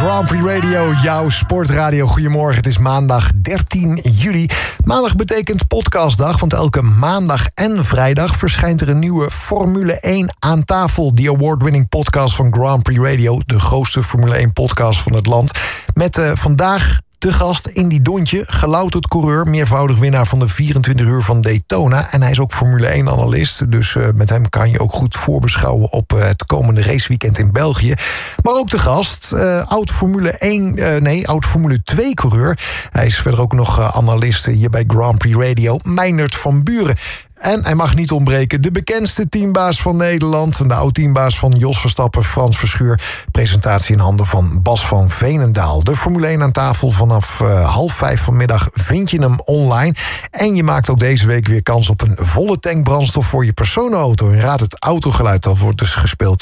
Grand Prix Radio, jouw sportradio. Goedemorgen, het is maandag 13 juli. Maandag betekent podcastdag, want elke maandag en vrijdag verschijnt er een nieuwe Formule 1 aan tafel. Die award-winning podcast van Grand Prix Radio, de grootste Formule 1 podcast van het land. Met vandaag te gast Indy Dontje, gelouterd coureur, meervoudig winnaar van de 24 uur van Daytona. En hij is ook Formule 1-analyst, dus met hem kan je ook goed voorbeschouwen op het komende raceweekend in België. Maar ook te gast, oud Formule 2-coureur. Hij is verder ook nog analist hier bij Grand Prix Radio, Meindert van Buren. En hij mag niet ontbreken, de bekendste teambaas van Nederland en de oud-teambaas van Jos Verstappen, Frans Verschuur. Presentatie in handen van Bas van Veenendaal. De Formule 1 aan tafel vanaf 4:30 vanmiddag vind je hem online. En je maakt ook deze week weer kans op een volle tank brandstof voor je personenauto. En raad het autogeluid, dat wordt dus gespeeld